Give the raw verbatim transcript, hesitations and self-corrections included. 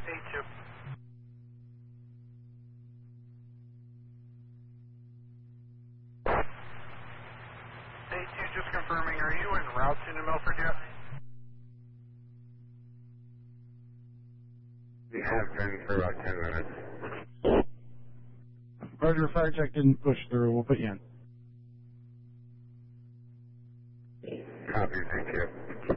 A two. A two, just confirming, are you en route to New Milford yet? We have been for about ten minutes. Roger, fire check didn't push through. We'll put you in. Copy, thank you.